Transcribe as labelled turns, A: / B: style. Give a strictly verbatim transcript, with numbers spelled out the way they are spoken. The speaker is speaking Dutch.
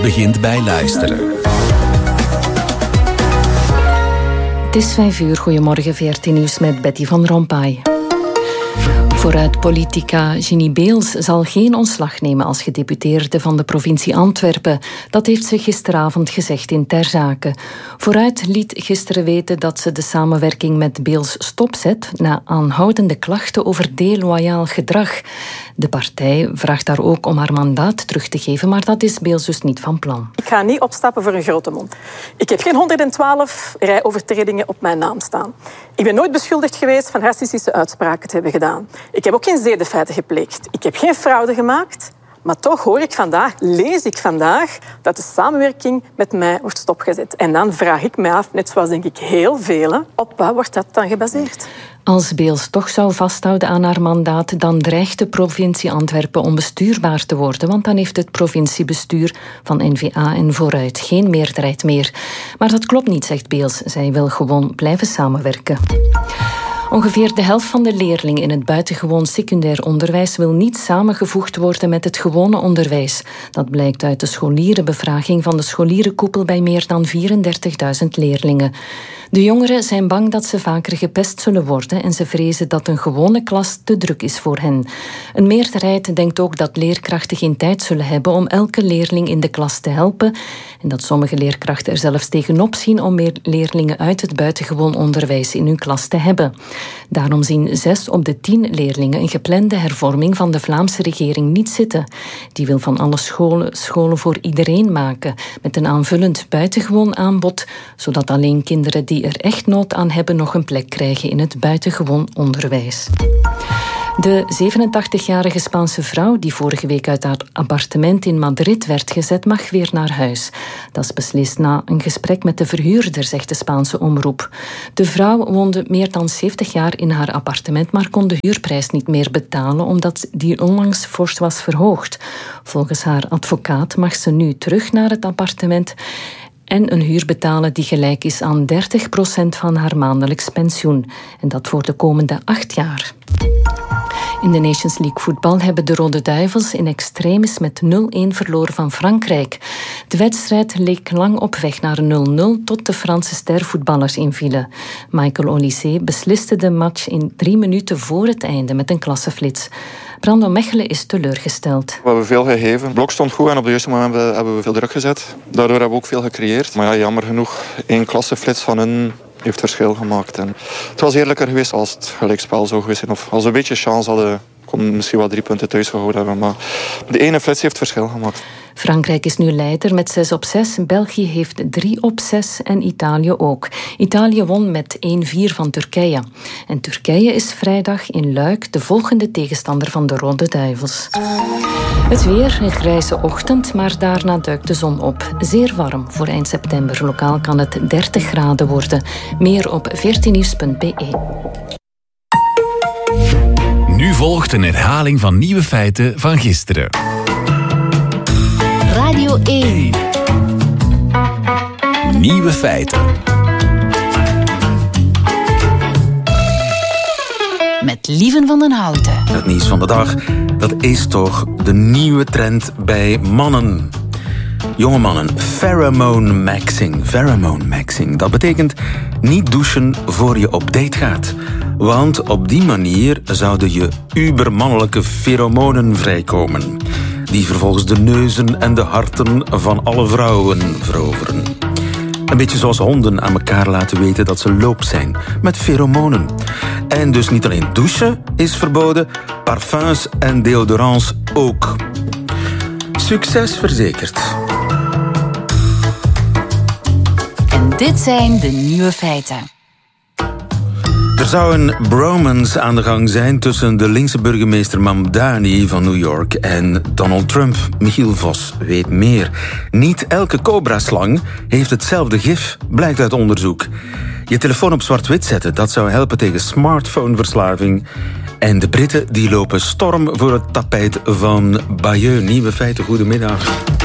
A: begint bij luisteren.
B: Het is vijf uur. Goedemorgen, V R T Nieuws met Betty van Rompuy. Vooruit-politica Ginny Beels zal geen ontslag nemen als gedeputeerde van de provincie Antwerpen. Dat heeft ze gisteravond gezegd in Ter Zake. Vooruit liet gisteren weten dat ze de samenwerking met Beels stopzet na aanhoudende klachten over deloyaal gedrag. De partij vraagt daar ook om haar mandaat terug te geven, maar dat is Beels dus niet van plan.
C: Ik ga niet opstappen voor een grote mond. Ik heb geen honderdzwaalf rijovertredingen op mijn naam staan. Ik ben nooit beschuldigd geweest van racistische uitspraken te hebben gedaan. Ik heb ook geen zedenfeiten gepleegd. Ik heb geen fraude gemaakt. Maar toch hoor ik vandaag, lees ik vandaag, dat de samenwerking met mij wordt stopgezet. En dan vraag ik mij af, net zoals denk ik heel velen, op wat wordt dat dan gebaseerd?
B: Als Beels toch zou vasthouden aan haar mandaat, dan dreigt de provincie Antwerpen onbestuurbaar te worden, want dan heeft het provinciebestuur van N V A en Vooruit geen meerderheid meer. Maar dat klopt niet, zegt Beels. Zij wil gewoon blijven samenwerken. Ongeveer de helft van de leerlingen in het buitengewoon secundair onderwijs wil niet samengevoegd worden met het gewone onderwijs. Dat blijkt uit de scholierenbevraging van de scholierenkoepel bij meer dan vierendertigduizend leerlingen. De jongeren zijn bang dat ze vaker gepest zullen worden en ze vrezen dat een gewone klas te druk is voor hen. Een meerderheid denkt ook dat leerkrachten geen tijd zullen hebben om elke leerling in de klas te helpen en dat sommige leerkrachten er zelfs tegenop zien om meer leerlingen uit het buitengewoon onderwijs in hun klas te hebben. Daarom zien zes op de tien leerlingen een geplande hervorming van de Vlaamse regering niet zitten. Die wil van alle scholen scholen voor iedereen maken, met een aanvullend buitengewoon aanbod, zodat alleen kinderen die er echt nood aan hebben nog een plek krijgen in het buitengewoon onderwijs. De zevenentachtigjarige Spaanse vrouw die vorige week uit haar appartement in Madrid werd gezet, mag weer naar huis. Dat is beslist na een gesprek met de verhuurder, zegt de Spaanse omroep. De vrouw woonde meer dan zeventig jaar in haar appartement, maar kon de huurprijs niet meer betalen omdat die onlangs fors was verhoogd. Volgens haar advocaat mag ze nu terug naar het appartement en een huur betalen die gelijk is aan dertig procent van haar maandelijks pensioen. En dat voor de komende acht jaar. In de Nations League voetbal hebben de Rode Duivels in extremis met nul-een verloren van Frankrijk. De wedstrijd leek lang op weg naar nul-nul tot de Franse stervoetballers invielen. Michael Olysée besliste de match in drie minuten voor het einde met een klasseflits. Brandon Mechelen is teleurgesteld.
D: We hebben veel gegeven. Het blok stond goed en op de juiste moment hebben we veel druk gezet. Daardoor hebben we ook veel gecreëerd. Maar ja, jammer genoeg, één klasseflits van hun heeft verschil gemaakt. En het was eerlijker geweest als het gelijkspel zou geweest zijn. Of als we een beetje chance hadden, konden we misschien wel drie punten thuis gehouden hebben. Maar de ene flits heeft verschil gemaakt.
B: Frankrijk is nu leider met zes op zes. België heeft drie op zes en Italië ook. Italië won met één-vier van Turkije. En Turkije is vrijdag in Luik de volgende tegenstander van de Rode Duivels. Het weer, een grijze ochtend, maar daarna duikt de zon op. Zeer warm voor eind september. Lokaal kan het dertig graden worden. Meer op veertiennieuws punt b e.
A: Nu volgt een herhaling van nieuwe feiten van gisteren.
E: Radio één.
A: Nieuwe feiten.
E: Met Lieven van den Houten.
F: Het nieuws van de dag, dat is toch de nieuwe trend bij mannen. Jonge mannen, pheromone maxing. Pheromone maxing, dat betekent niet douchen voor je op date gaat. Want op die manier zouden je ubermannelijke pheromonen vrijkomen, die vervolgens de neuzen en de harten van alle vrouwen veroveren. Een beetje zoals honden aan elkaar laten weten dat ze loop zijn, met pheromonen. En dus niet alleen douchen is verboden, parfums en deodorants ook. Succes verzekerd.
E: En dit zijn de nieuwe feiten.
F: Er zou een bromance aan de gang zijn tussen de linkse burgemeester Mamdani van New York en Donald Trump. Michiel Vos weet meer. Niet elke cobra-slang heeft hetzelfde gif, blijkt uit onderzoek. Je telefoon op zwart-wit zetten, dat zou helpen tegen smartphoneverslaving. En de Britten die lopen storm voor het tapijt van Bayeux. Nieuwe feiten, goedemiddag.